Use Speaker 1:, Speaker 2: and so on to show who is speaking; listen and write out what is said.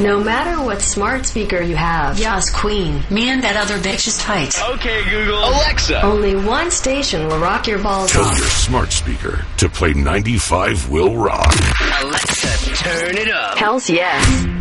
Speaker 1: No matter what smart speaker you have, Yas Queen.
Speaker 2: Me and that other bitch is tight.
Speaker 3: Okay, Google. Alexa.
Speaker 1: Only one station will rock your balls
Speaker 4: Tell
Speaker 1: off.
Speaker 4: your smart speaker to play 95 Will Rock.
Speaker 3: Alexa, turn it up.
Speaker 1: Hells yes.